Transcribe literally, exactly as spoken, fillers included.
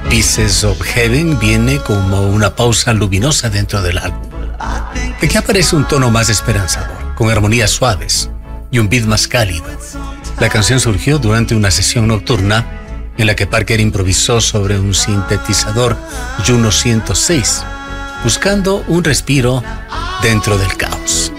Pieces of Heaven viene como una pausa luminosa dentro del álbum. Aquí aparece un tono más esperanzador, con armonías suaves y un beat más cálido. La canción surgió durante una sesión nocturna en la que Parker improvisó sobre un sintetizador Juno ciento seis, buscando un respiro dentro del caos.